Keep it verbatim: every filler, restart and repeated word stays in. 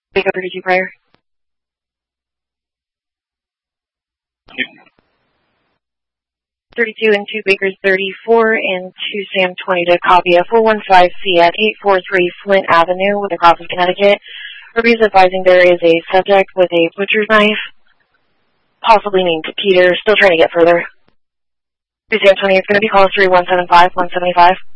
Pick up thirty-two prior. thirty-two and two Baker's thirty-four and two Sam twenty to copy a four one five C at eight forty-three Flint Avenue with a cross of Connecticut. Reviews advising there is a subject with a butcher's knife, possibly named Peter, still trying to get further. two Sam twenty, it's going to be call three one seven five one seven five.